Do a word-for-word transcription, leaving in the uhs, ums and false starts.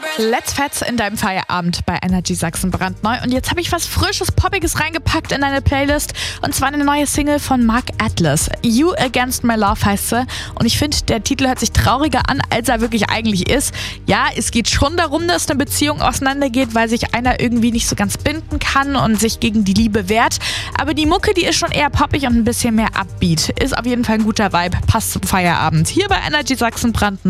Let's Fetz in deinem Feierabend bei Energy Sachsen brandneu. Und jetzt habe ich was Frisches, Poppiges reingepackt in deine Playlist. Und zwar eine neue Single von Mark Atlas. You Against My Love heißt sie. Und ich finde, der Titel hört sich trauriger an, als er wirklich eigentlich ist. Ja, es geht schon darum, dass eine Beziehung auseinandergeht, weil sich einer irgendwie nicht so ganz binden kann und sich gegen die Liebe wehrt. Aber die Mucke, die ist schon eher poppig und ein bisschen mehr Upbeat. Ist auf jeden Fall ein guter Vibe. Passt zum Feierabend. Hier bei Energy Sachsen brandneu.